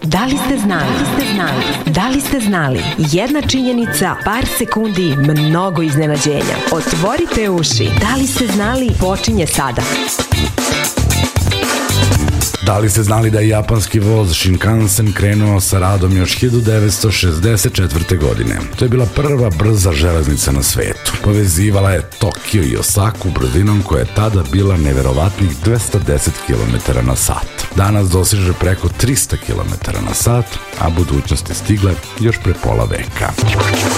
Da li ste znali? Da li ste znali? Jedna činjenica, par sekundi, mnogo iznenađenja. Otvorite uši. Da li ste znali? Počinje sada. Da li ste znali da je japanski voz Shinkansen krenuo sa radom još 1964. godine? To je bila prva brza železnica na svetu. Povezivala je Tokio i Osaku brzinom koja je tada bila neverovatnih 210 km na sat. Danas doseže preko 300 km na sat, a budućnost je stigla još pre pola veka.